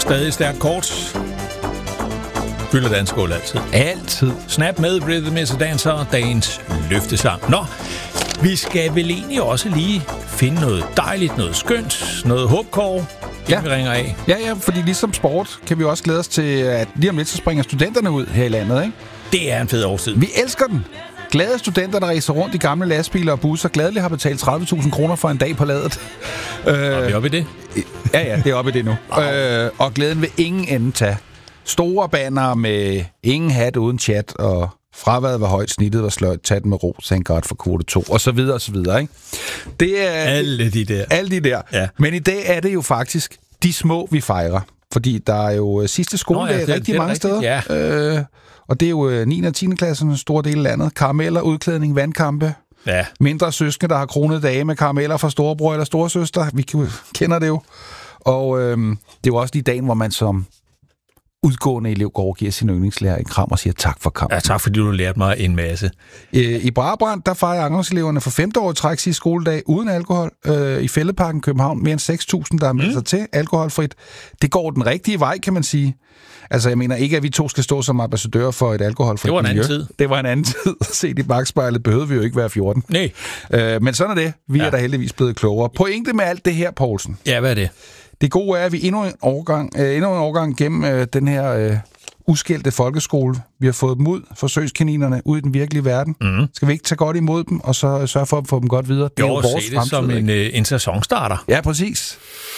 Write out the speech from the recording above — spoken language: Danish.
Stadig stærkt kort. Fylder dansk skål altid. Altid. Snap med Rhythm is a Dancer, dagens løftesang. Nå, vi skal vel egentlig også lige finde noget dejligt, noget skønt, noget håbkår, inden vi ringer af. Ja, fordi ligesom sport kan vi også glæde os til, at lige om lidt så springer studenterne ud her i landet, ikke? Det er en fed årstid. Vi elsker den. Glade studenter, der racer rundt i gamle lastbiler og busser, gladeligt har betalt 30.000 kroner for en dag på ladet. Er vi oppe i det? Ja, det er oppe i det nu. Og glæden vil ingen ende tage. Store banner med ingen hat uden chat, og fraværet var højt, snittet var sløjt, tag den med ro, thank God for kvote 2, og så videre, ikke? Det er alle de der. Ja. Men i dag er det jo faktisk de små, vi fejrer. Fordi der er jo sidste skoledag rigtig mange steder. Ja. Og det er jo 9. og 10. klassen, en stor del af landet. Karameller, udklædning, vandkampe. Ja. Mindre søskende, der har kronet dage med karameller fra storebror eller storesøster. Vi kender det jo. Og det er jo også de dagen, hvor man som udgående elev går og giver sin yndlingslærer en kram og siger tak for kampen. Ja, tak fordi du lærte mig en masse. I Brabrand, der fejrer ungdomseleverne for 5. år i træk sidste skoledag uden alkohol. I Fælledparken København, mere end 6.000, der har meldt sig til alkoholfrit. Det går den rigtige vej, kan man sige. Altså, jeg mener ikke, at vi to skal stå som ambassadører for et alkoholfrit miljø. Det var en anden tid. Det var en anden tid. Set i bagspejlet behøvede vi jo ikke være 14. Nej. Men sådan er det. Vi er da heldigvis blevet klogere. Pointe med alt det her, Poulsen. Ja, hvad er det? Det gode er, at vi endnu en årgang gennem den her uskældte folkeskole. Vi har fået dem ud, forsøgskaninerne, ud i den virkelige verden. Skal vi ikke tage godt imod dem, og så sørge for at få dem godt videre? Det er jo, se det som en sæsonstarter. Ja, præcis.